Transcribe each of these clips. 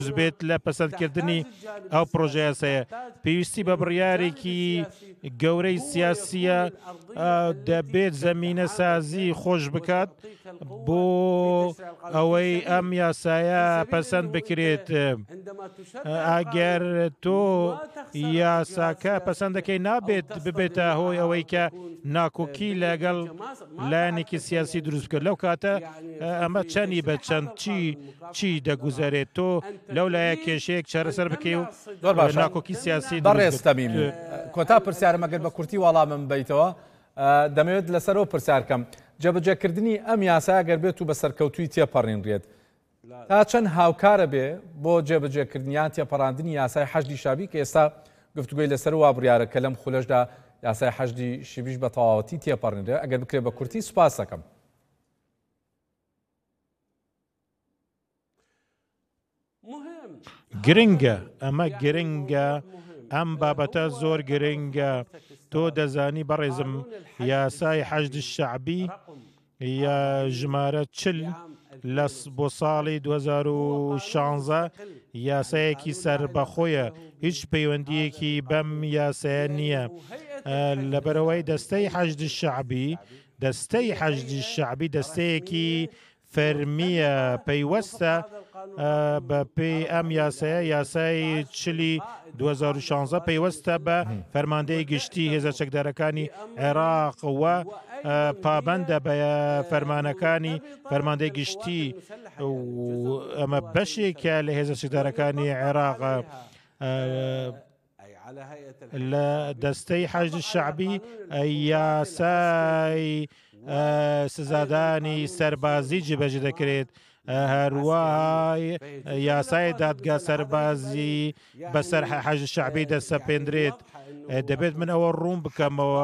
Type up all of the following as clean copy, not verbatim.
بێت لە پەسەندکردنی ئەو پرۆژە یاسایە پێویستی بە بڕیارێکی گەورەی سیاسیە دەبێت زەمینە سازی خۆش بکات بۆ ئەوەی ئەم یاسایە پەسەند بکرێت. ئەگەر تۆ یاساکە پەسەند دەکەی نابێت ببێتە هۆی ئەوەی کە ناکۆکی لەگەڵ لایەنێکی سیاسی دروست بکرد. لەو کاتە ئەمە چەندی بە چەند چی دەگوزارێت تۆ لەو لایە کێشەیەک چارەسەر بکەی و ناکۆکی سیاسی بەڕێستەمیم کۆتا پرسیارم ئەگەر بە کورتی وەڵامم بیتەوە دەمەوێت لەسەرەوە پرسیارکەم جێبەجێکردنی ئەم یاسا گەر بێت و بە سەرکەوتووی تێپەڕێنرێت تا چەند هاوکارە بێ بۆ جێبەجێکردنیان تێپەڕاندنی یاسای حەشدی شابی کە ئێستا گفتوگوی لەسەر وا بڕیارە کە لەم خولەشدا یاسای حەشدی شیبیش بە تەواوەتی تێپەڕێنرێت ئەگەر بکرێت بە کورتی سوپاس دەکەم. گرنگە ئەمە گرنگە ئەم بابەتە زۆر گرنگە. تۆ دەزانی بەڕێزم یاسای حەشدی شەعبی یا ژمارە 40 بۆ ساڵی 2016 یاسایەکی سەربەخۆیە هیچ پەیوەندیەکی بەم یاسایە نییە لەبەرەوەی دەستەی حەشدی شەعبی دەستەیەکی فەرمیە پەیوەستە بە پێی ئەم یاسایە یاسای 2016 پەیوەستە بە فەرماندەی گشتی هێزە چەکدارەکانی عێراق وە پابەندە بە فەرمانەکانی فەرماندەی گشتی. ئەمە بەشێکە لە هێزە چەکدارەکانی عێراق لە دەستەی حەشدی شەعبی یاسای سزادانی سەربازی جێبەجێ دەکرێت هەروەها یاسای دادگا سەربازی بەسەر حەشدی شەعبی دەسەپێندرێت. دەبێت من ئەوە ڕوون بکەمەوە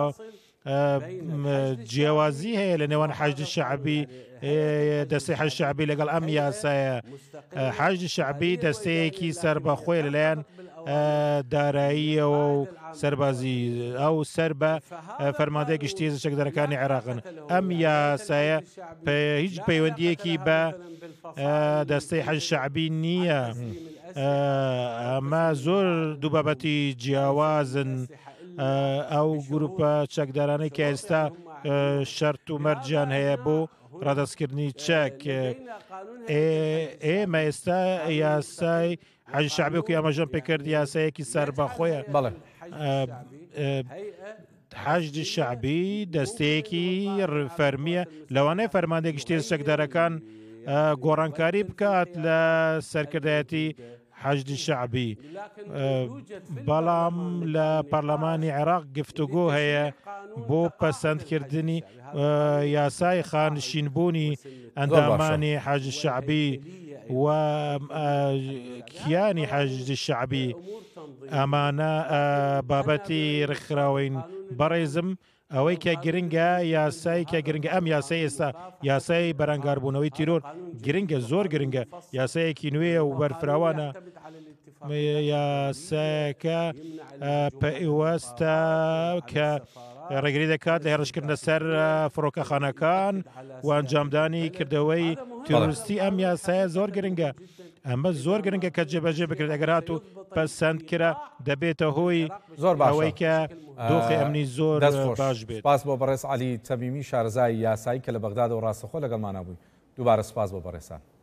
جیاوازی هەیە لە نێوان حەشدی شەعبی دەستەی حەشدی شەعبی لەگەڵ ئەم یاسایە. حەشدی شەعبی دەستەیەکی سەربەخۆیە لەلایەن داراییەوە و سەربازی ئەو سەر بە فەرماندەی گشتی هێزە چەکدارەکانی عێراقن. ئەم یاسایە هیچ پەیوەندیەکی بە دەستەی حەشدی شەعبی نییە. ئەمە زۆر دوو بابەتی جیاوازن. ئەو گروپە چەکدارانەی کە ئێستا شەرت و مەرجیان هەیە بۆ ڕادەستکردنی چەک ئێمە ئێستا یاسای حەشدی شەعبی وەکو ئەمەژەم پێکرد یاسایەکی سەربەخۆیە. حەشدی شەعبی دەستەیەکی فەرمیە لەوانەیە فەرماندەی گشتی هێزە چەکدارەکان گۆڕانکاری بکات لە سەرکردایەتی حەشدی شەعبی. بەڵام لە پەرلەمانی عێراق گفتوگۆ هەیە بۆ پەسەندکردنی یاسای خانشینبوونی ئەندامانی حەشدی شەعبی و کیانی حەشدی شەعبی. ئەمانە بابەتی ڕخراوین بەڕێزم ئەوەی کە گرنگە یاسایی کە گرنگە ئەم یاسای ئێستا یاسای بەرەنگاربوونەوەی تیرۆر گرنگە زۆر گرنگە یاسایەکی نوێیە و بەرفراوانە. یاساکە پەیوەستە کە ڕێگری دەکات لە هێڕشکردنە سەر فڕۆکەخانەکان و ئەنجامدانی کردەوەی تیرۆریستی. ئەم یاسایە زۆر گرنگە ئەمە زۆر گرنگە کە جێبەجێ بکرێت ئەگەر هات و پەسەند کرا دەبێتە هۆی ئەوەی کە دۆخی ئەمنی زۆر باش بێت. سپاس بۆ بەڕێز عەلی تەمیمی شارەزای یاسایی کە لە بەغداد و ڕاستەخۆ لەگەڵمانە بووی. دووبارە سپاس بۆ بەڕێزان.